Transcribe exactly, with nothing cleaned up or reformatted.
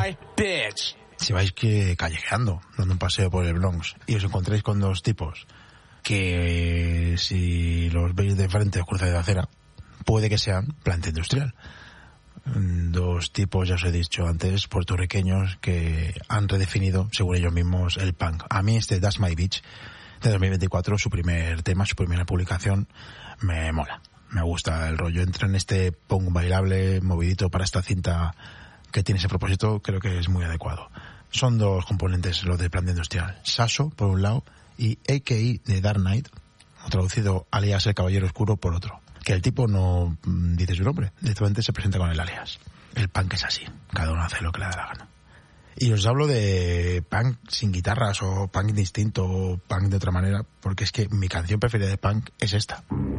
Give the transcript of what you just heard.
my bitch. Si vais que callejeando, dando un paseo por el Bronx, y os encontráis con dos tipos que, si los veis de frente o cruzáis de acera, puede que sean planta industrial. Dos tipos, ya os he dicho antes, puertorriqueños que han redefinido, según ellos mismos, el punk. A mí este That's My Bitch de dos mil veinticuatro, su primer tema, su primera publicación, me mola. Me gusta el rollo. Entra en este punk bailable, movidito para esta cinta que tiene ese propósito, creo que es muy adecuado. Son dos componentes los de planta industrial. Sasso, por un lado, y A K I de Dark Knight, o traducido alias el Caballero Oscuro, por otro. Que el tipo no dice su nombre, directamente se presenta con el alias. El punk es así, cada uno hace lo que le da la gana. Y os hablo de punk sin guitarras, o punk distinto, o punk de otra manera, porque es que mi canción preferida de punk es esta.